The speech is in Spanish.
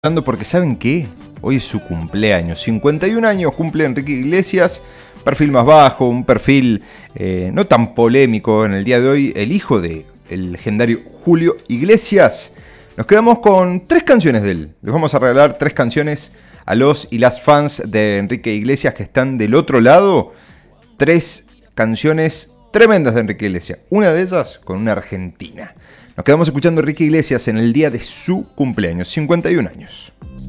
Porque ¿saben qué? Hoy es su cumpleaños. 51 años cumple Enrique Iglesias. Perfil más bajo, un perfil no tan polémico en el día de hoy. El hijo del legendario Julio Iglesias. Nos quedamos con 3 canciones de él. Les vamos a regalar 3 canciones a los y las fans de Enrique Iglesias que están del otro lado. 3 canciones tremendas de Enrique Iglesias. Una de ellas con una argentina. Nos quedamos escuchando a Enrique Iglesias en el día de su cumpleaños, 51 años.